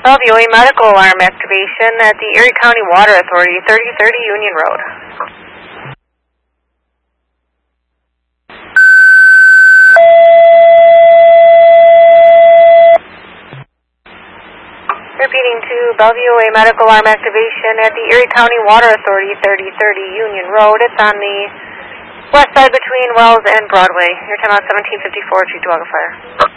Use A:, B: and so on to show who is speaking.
A: Bellevue medical alarm activation at the Erie County Water Authority, 3030 Union Road. Repeating to Bellevue, a medical alarm activation at the Erie County Water Authority, 3030 Union Road. It's on the west side between Wells and Broadway. Your time out 1754, Chief Dwaga Fire.